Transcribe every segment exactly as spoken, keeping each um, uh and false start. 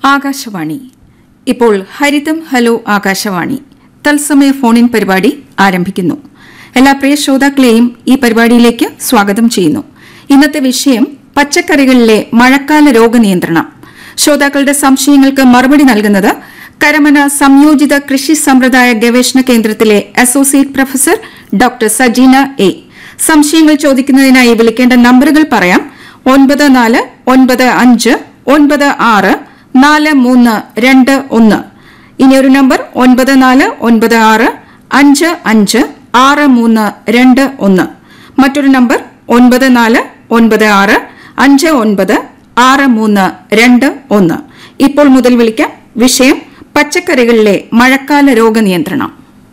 ആകാശവാണി. ഇപ്പോൾ ഹരിതം ഹലോ ആകാശവാണി തത്സമയ ഫോണിൻ പരിപാടി ആരംഭിക്കുന്നു. എല്ലാ പ്രിയ ശ്രോതാക്കളെയും ഈ പരിപാടിയിലേക്ക് സ്വാഗതം ചെയ്യുന്നു. ഇന്നത്തെ വിഷയം പച്ചക്കറികളിലെ മഴക്കാല രോഗനിയന്ത്രണം. ശ്രോതാക്കളുടെ സംശയങ്ങൾക്ക് മറുപടി നൽകുന്നത് കരമന സംയോജിത കൃഷി സമ്പ്രദായ ഗവേഷണ കേന്ദ്രത്തിലെ associate professor doctor Sajina A. സംശയങ്ങൾ ചോദിക്കുന്നതിനായി വിളിക്കേണ്ട നമ്പറുകൾ പറയാം. ഒൻപത് നാല് ഒൻപത് അഞ്ച് ഒൻപത് ആറ് നാല് മൂന്ന് രണ്ട് ഒന്ന്. ഇനിയൊരു നമ്പർ ഒൻപത് നാല് ഒൻപത് ആറ് അഞ്ച് അഞ്ച് ആറ് മൂന്ന് രണ്ട് ഒന്ന്. മറ്റൊരു നമ്പർ ഒൻപത് നാല് ഒൻപത് ആറ് അഞ്ച് ഒൻപത് ആറ് മൂന്ന് രണ്ട് ഒന്ന്. ഇപ്പോൾ മുതൽ വിളിക്കാം. വിഷയം പച്ചക്കറികളിലെ മഴക്കാല രോഗനിയന്ത്രണം.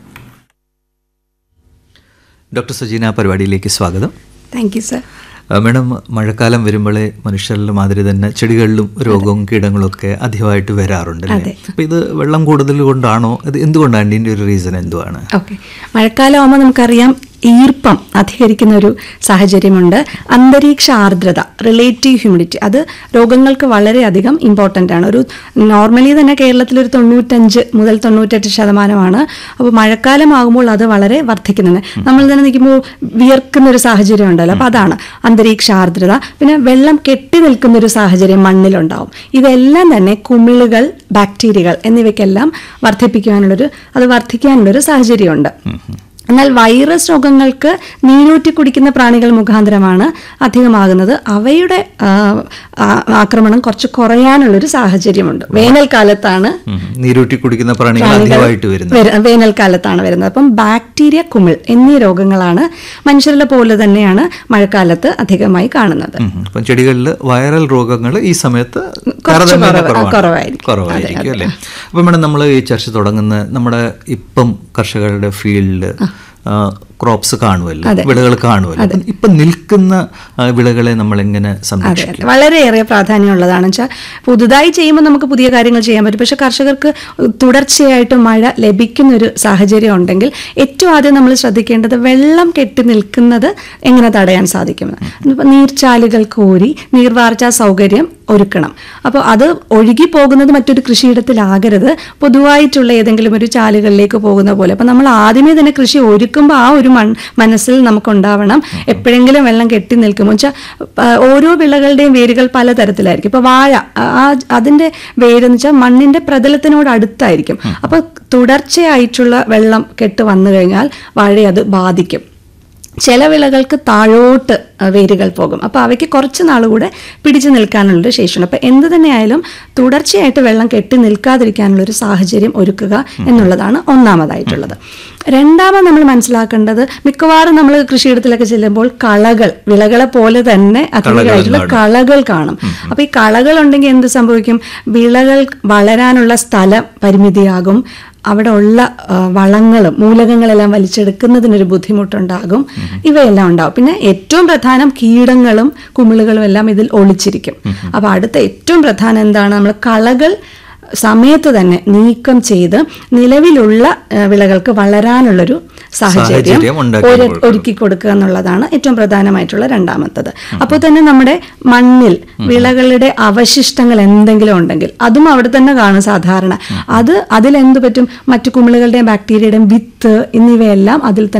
ഡോക്ടർ സജീന, പരിപാടിയിലേക്ക് സ്വാഗതം. Thank you sir. മാഡം, മഴക്കാലം വരുമ്പോഴേ മനുഷ്യരുടെ മാതിരി തന്നെ ചെടികളിലും രോഗവും കീടങ്ങളും ഒക്കെ അധികമായിട്ട് വരാറുണ്ടല്ലേ? അപ്പം ഇത് വെള്ളം കൂടുതൽ കൊണ്ടാണോ? ഇത് എന്തുകൊണ്ടാണ്? ഇതിൻ്റെ ഒരു റീസൺ എന്തുവാണ്? ഓക്കെ, മഴക്കാലം ആകുമ്പോൾ നമുക്കറിയാം ഈർപ്പം അധികരിക്കുന്ന ഒരു സാഹചര്യമുണ്ട്. അന്തരീക്ഷ ആർദ്രത, റിലേറ്റീവ് ഹ്യൂമിഡിറ്റി, അത് രോഗങ്ങൾക്ക് വളരെയധികം ഇമ്പോർട്ടൻ്റ് ആണ്. ഒരു നോർമലി തന്നെ കേരളത്തിലൊരു തൊണ്ണൂറ്റഞ്ച് മുതൽ തൊണ്ണൂറ്റെട്ട് ശതമാനമാണ്. അപ്പോൾ മഴക്കാലമാകുമ്പോൾ അത് വളരെ വർദ്ധിക്കുന്നുണ്ട്. നമ്മൾ തന്നെ നിൽക്കുമ്പോൾ വിയർക്കുന്ന ഒരു സാഹചര്യം ഉണ്ടല്ലോ, അപ്പോൾ അതാണ് അന്തരീക്ഷ ആർദ്രത. പിന്നെ വെള്ളം കെട്ടി നിൽക്കുന്നൊരു സാഹചര്യം മണ്ണിലുണ്ടാവും. ഇതെല്ലാം തന്നെ കുമിളുകൾ, ബാക്ടീരിയകൾ എന്നിവയ്ക്കെല്ലാം വർദ്ധിപ്പിക്കാനുള്ളൊരു അത് വർദ്ധിക്കാനുള്ളൊരു സാഹചര്യമുണ്ട്. എന്നാൽ വൈറസ് രോഗങ്ങൾക്ക് നീരൂറ്റി കുടിക്കുന്ന പ്രാണികൾ മുഖാന്തരമാണ് അധികമാകുന്നത്. അവയുടെ ആക്രമണം കുറച്ച് കുറയാനുള്ളൊരു സാഹചര്യമുണ്ട്. വേനൽക്കാലത്താണ് നീരൂറ്റി കുടിക്കുന്ന പ്രാണികൾ വേനൽക്കാലത്താണ് വരുന്നത്. അപ്പം ബാക്ടീരിയ, കുമിൾ എന്നീ രോഗങ്ങളാണ് മനുഷ്യരിലെ പോലെ തന്നെയാണ് മഴക്കാലത്ത് അധികമായി കാണുന്നത്. ചെടികളിൽ വൈറൽ രോഗങ്ങൾ ഈ സമയത്ത് കുറവായിരിക്കും അല്ലേ? അപ്പം മേഡം, നമ്മൾ ഈ ചർച്ച തുടങ്ങുന്ന നമ്മുടെ ഇപ്പം കർഷകരുടെ ഫീൽഡ് ക്രോപ്സ് കാണുമല്ലോ, വിളകൾ കാണുമല്ലോ. ഇപ്പൊ നിൽക്കുന്ന വിളകളെ നമ്മൾ എങ്ങനെ സംരക്ഷിക്കും? വളരെയേറെ പ്രാധാന്യമുള്ളതാണ്. വെച്ചാൽ പുതുതായി ചെയ്യുമ്പോൾ നമുക്ക് പുതിയ കാര്യങ്ങൾ ചെയ്യാൻ പറ്റും. പക്ഷെ കർഷകർക്ക് തുടർച്ചയായിട്ട് മഴ ലഭിക്കുന്ന ഒരു സാഹചര്യം ഉണ്ടെങ്കിൽ ഏറ്റവും ആദ്യം നമ്മൾ ശ്രദ്ധിക്കേണ്ടത് വെള്ളം കെട്ടി നിൽക്കുന്നത് എങ്ങനെ തടയാൻ സാധിക്കും. നീർച്ചാലുകൾ കോരി നീർവാർച്ചാ സൗകര്യം ഒരുക്കണം. അപ്പോൾ അത് ഒഴുകി പോകുന്നത് മറ്റൊരു കൃഷിയിടത്തിലാകരുത്, പൊതുവായിട്ടുള്ള ഏതെങ്കിലും ഒരു ചാലുകളിലേക്ക് പോകുന്ന പോലെ. അപ്പം നമ്മൾ ആദ്യമേ തന്നെ കൃഷി ഒരുക്കുമ്പോൾ ആ ഒരു മൺ മനസ്സിൽ നമുക്കുണ്ടാവണം. എപ്പോഴെങ്കിലും വെള്ളം കെട്ടി നിൽക്കുമ്പോൾ വെച്ചാൽ ഓരോ വിളകളുടെയും വേരുകൾ പലതരത്തിലായിരിക്കും. ഇപ്പോൾ വാഴ, ആ അതിൻ്റെ വേരെന്ന് വെച്ചാൽ മണ്ണിൻ്റെ പ്രതലത്തിനോട് അടുത്തായിരിക്കും. അപ്പോൾ തുടർച്ചയായിട്ടുള്ള വെള്ളം കെട്ട് വന്നു കഴിഞ്ഞാൽ വാഴയെ അത് ബാധിക്കും. ചില വിളകൾക്ക് താഴോട്ട് വേരുകൾ പോകും. അപ്പോൾ അവയ്ക്ക് കുറച്ച് നാളുകൂടെ പിടിച്ചു നിൽക്കാനുള്ളൊരു ശേഷിയുണ്ട്. അപ്പോൾ എന്ത് തന്നെയായാലും തുടർച്ചയായിട്ട് വെള്ളം കെട്ടി നിൽക്കാതിരിക്കാനുള്ളൊരു സാഹചര്യം ഒരുക്കുക എന്നുള്ളതാണ് ഒന്നാമതായിട്ടുള്ളത്. രണ്ടാമത് നമ്മൾ മനസ്സിലാക്കേണ്ടത്, മിക്കവാറും നമ്മൾ കൃഷിയിടത്തിലൊക്കെ ചെല്ലുമ്പോൾ കളകൾ, വിളകളെ പോലെ തന്നെ അധികമായിട്ടുള്ള കളകൾ കാണും. അപ്പോൾ ഈ കളകൾ ഉണ്ടെങ്കിൽ എന്ത് സംഭവിക്കും? വിളകൾ വളരാനുള്ള സ്ഥലം പരിമിതിയാകും. അവിടെ ഉള്ള വളങ്ങളും മൂലകങ്ങളെല്ലാം വലിച്ചെടുക്കുന്നതിനൊരു ബുദ്ധിമുട്ടുണ്ടാകും. ഇവയെല്ലാം ഉണ്ടാകും. പിന്നെ ഏറ്റവും പ്രധാനം കീടങ്ങളും കുമിളുകളും എല്ലാം ഇതിൽ ഒളിച്ചിരിക്കും. അപ്പോൾ അടുത്ത ഏറ്റവും പ്രധാനം എന്താണ്? നമ്മൾ കളകൾ സമയത്ത് തന്നെ നീക്കം ചെയ്ത് നിലവിലുള്ള വിളകൾക്ക് വളരാനുള്ളൊരു സാഹചര്യം ഒരുക്കി കൊടുക്കുക എന്നുള്ളതാണ് ഏറ്റവും പ്രധാനമായിട്ടുള്ള രണ്ടാമത്തത്. അപ്പോൾ തന്നെ നമ്മുടെ മണ്ണിൽ വിളകളുടെ അവശിഷ്ടങ്ങൾ എന്തെങ്കിലും ഉണ്ടെങ്കിൽ അതും അവിടെ തന്നെ കാണും സാധാരണ. അത് അതിലെന്ത് പറ്റും? മറ്റു കുമിളുകളുടെയും ബാക്ടീരിയയുടെയും വിത്ത് എന്നിവയെല്ലാം അതിൽ തന്നെ